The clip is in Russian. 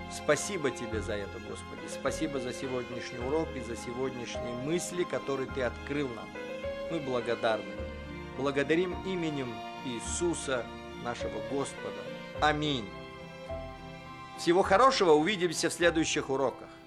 Спасибо Тебе за это, Господи. Спасибо за сегодняшний урок и за сегодняшние мысли, которые Ты открыл нам. Мы благодарны. Благодарим именем Иисуса, нашего Господа. Аминь. Всего хорошего. Увидимся в следующих уроках.